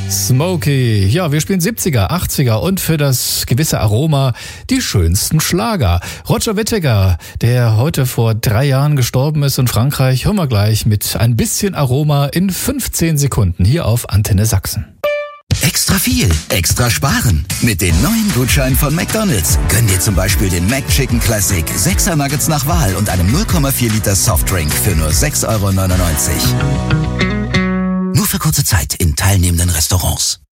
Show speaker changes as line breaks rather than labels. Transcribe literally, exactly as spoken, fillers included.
Smokey. Ja, wir spielen siebziger, achtziger und für das gewisse Aroma die schönsten Schlager. Roger Whittaker, der heute vor drei Jahren gestorben ist in Frankreich, hören wir gleich mit ein bisschen Aroma in fünfzehn Sekunden hier auf Antenne Sachsen.
Extra viel, extra sparen. Mit den neuen Gutscheinen von McDonald's gönn dir zum Beispiel den McChicken Classic, sechser Nuggets nach Wahl und einem null Komma vier Liter Softdrink für nur sechs Euro neunundneunzig. Nur für kurze Zeit in teilnehmenden Restaurants.